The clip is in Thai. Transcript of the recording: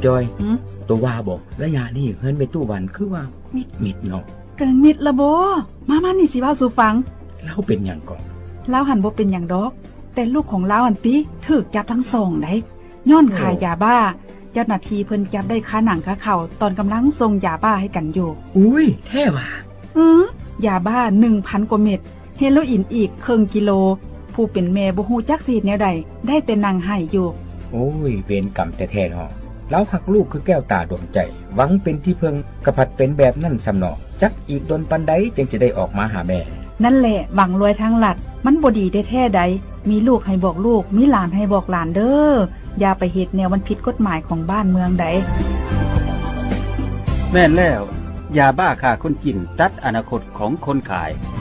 จอยตัวว่าบอกระยะนี้เฮินไปตู้วันคือว่ามิดเนาะกันมิดละบ่มานี่สิเว้าสู่ฟังแล้วเป็นหยังก่อนลาวหันบ่เป็นหยังดอกแต่ลูกของลาวหันติถูกจับทั้งสองได้ย้อนขายยาบ้าเจ้าหน้าที่เพิ่นจับได้คาหนังคาเข่าตอนกำลังส่งยาบ้าให้กันอยู่อุ้ยแท้ว่ะยาบ้า 1,000 กว่าเม็ดเฮโรอีนอีกครึ่งกิโลผู้เป็นแม่บ่ฮู้จักสิแนวใดได้แต่นั่งให้อยู่โอ้ยเวรกรรมแท้ๆเนาะแล้วหักลูกคือแก้วตาดวงใจหวังเป็นที่เพิงกระพัดเป็นแบบนั้นสำเนาะจักอีกดนปันใดจึงจะได้ออกมาหาแม่นั่นแหละหวังรวยทางลัดมันบ่ดีแท้ๆใดมีลูกให้บอกลูกมีหลานให้บอกหลานเด้ออย่าไปเฮ็ดแนวมันผิดกฎหมายของบ้านเมืองใดแม่นแล้วยาบ้าฆ่าคนกินตัดอนาคตของคนขาย